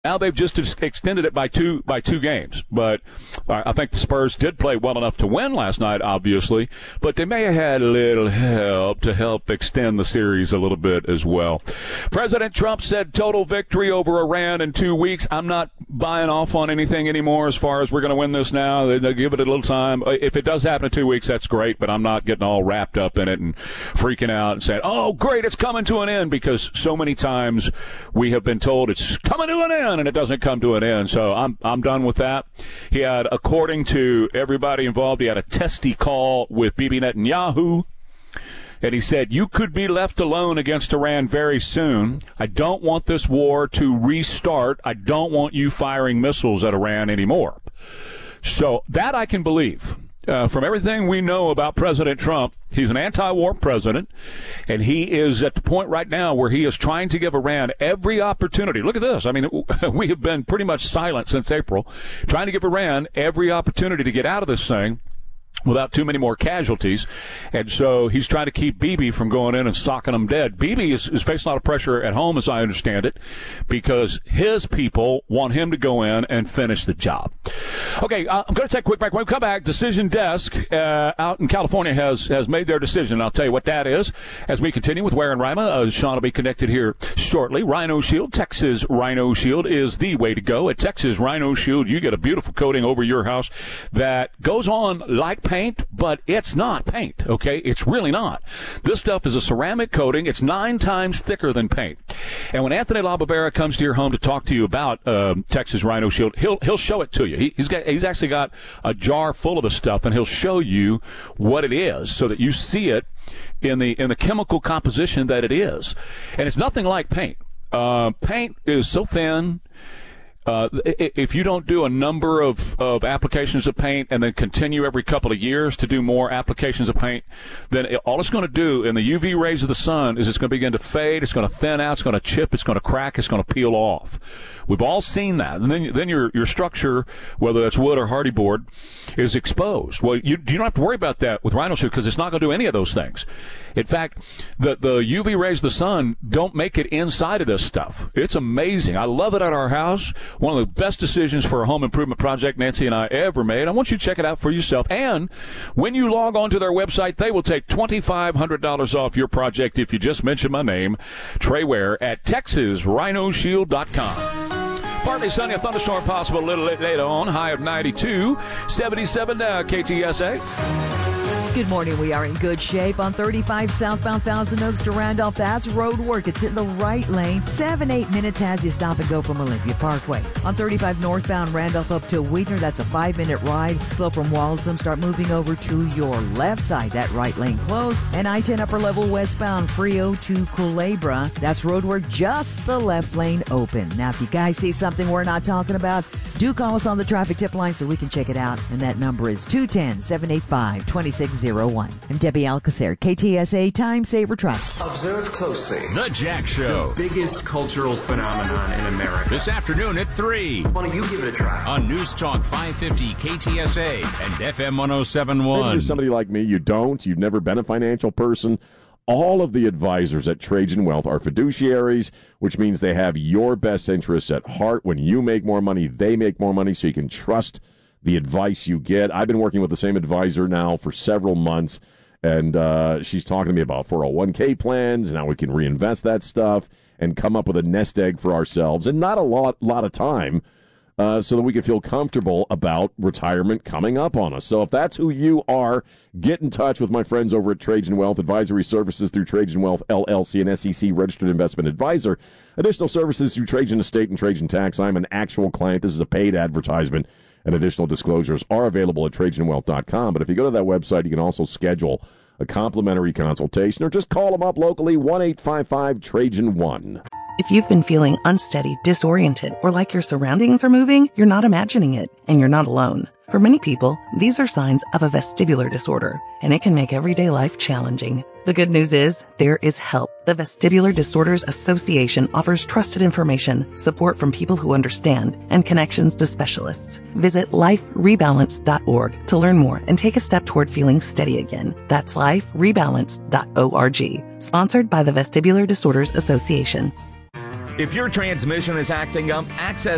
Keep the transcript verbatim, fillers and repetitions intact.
Now they've just extended it by two by two games. But I think the Spurs did play well enough to win last night, obviously. But they may have had a little help to help extend the series a little bit as well. President Trump said total victory over Iran in two weeks. I'm not buying off on anything anymore as far as we're going to win this now. They, they give it a little time. If it does happen in two weeks, that's great. But I'm not getting all wrapped up in it and freaking out and saying, oh, great, it's coming to an end, because so many times we have been told it's coming to an end, and it doesn't come to an end. So I'm I'm done with that. He had, according to everybody involved, he had a testy call with Bibi Netanyahu, and he said, you could be left alone against Iran very soon. I don't want this war to restart. I don't want you firing missiles at Iran anymore. So that I can believe. Uh, from everything we know about President Trump, he's an anti-war president, and he is at the point right now where he is trying to give Iran every opportunity. Look at this. I mean, we have been pretty much silent since April, trying to give Iran every opportunity to get out of this thing without too many more casualties. And so he's trying to keep Bibi from going in and socking them dead. Bibi is, is facing a lot of pressure at home, as I understand it, because his people want him to go in and finish the job. Okay, uh, I'm going to take a quick break. When we come back, Decision Desk uh, out in California has, has made their decision. I'll tell you what that is as we continue with Ware and Rima. Uh, Sean will be connected here shortly. Rhino Shield, Texas Rhino Shield is the way to go. At Texas Rhino Shield, you get a beautiful coating over your house that goes on like paint, but it's not paint, okay? It's really not. This stuff is a ceramic coating. It's nine times thicker than paint. And when Anthony LaBarbera comes to your home to talk to you about uh, Texas Rhino Shield, he'll he'll show it to you. He, he's got he's actually got a jar full of the stuff, and he'll show you what it is so that you see it in the in the chemical composition that it is. And it's nothing like paint. Uh, paint is so thin. Uh, if you don't do a number of, of applications of paint and then continue every couple of years to do more applications of paint, then it, all it's going to do in the U V rays of the sun is it's going to begin to fade, it's going to thin out, it's going to chip, it's going to crack, it's going to peel off. We've all seen that. And then then your your structure, whether it's wood or hardy board, is exposed. Well, you, you don't have to worry about that with Rhino Shield because it's not going to do any of those things. In fact, the, the U V rays of the sun don't make it inside of this stuff. It's amazing. I love it at our house. One of the best decisions for a home improvement project Nancy and I ever made. I want you to check it out for yourself. And when you log on to their website, they will take twenty-five hundred dollars off your project if you just mention my name, Trey Ware, at Texas Rhino Shield dot com. Partly sunny, a thunderstorm possible a little later on. High of ninety-two, seventy-seven now, K T S A. Good morning. We are in good shape on thirty-five southbound Thousand Oaks to Randolph. That's road work. It's in the right lane. Seven, eight minutes as you stop and go from Olympia Parkway. On thirty-five northbound Randolph up to Wheatner, that's a five-minute ride. Slow from Walsum. Start moving over to your left side. That right lane closed. And I ten upper level westbound Frio to Culebra. That's road work, just the left lane open. Now, if you guys see something we're not talking about, do call us on the traffic tip line so we can check it out. And that number is two one zero, seven eight five, two six zero one. I'm Debbie Alcacer, K T S A Time Saver Traffic. Observe closely. The Jack Show. The biggest cultural phenomenon in America. This afternoon at three. Why don't you give it a try? On News Talk five fifty K T S A and F M one oh seven point one. Maybe you're somebody like me, you don't, you've never been a financial person. All of the advisors at Trajan Wealth are fiduciaries, which means they have your best interests at heart. When you make more money, they make more money, so you can trust the advice you get. I've been working with the same advisor now for several months, and uh, she's talking to me about four oh one k plans and how we can reinvest that stuff and come up with a nest egg for ourselves, and not a lot, lot of time, uh, so that we can feel comfortable about retirement coming up on us. So if that's who you are, get in touch with my friends over at Trajan Wealth. Advisory services through Trajan Wealth, L L C, and S E C registered investment advisor. Additional services through Trajan Estate and Trajan Tax. I'm an actual client. This is a paid advertisement, and additional disclosures are available at Trajan Wealth dot com. But if you go to that website, you can also schedule a complimentary consultation or just call them up locally, one eight five five Trajan one. If you've been feeling unsteady, disoriented, or like your surroundings are moving, you're not imagining it, and you're not alone. For many people, these are signs of a vestibular disorder, and it can make everyday life challenging. The good news is there is help. The Vestibular Disorders Association offers trusted information, support from people who understand, and connections to specialists. Visit life rebalance dot org to learn more and take a step toward feeling steady again. That's life rebalance dot org. Sponsored by the Vestibular Disorders Association. If your transmission is acting up, access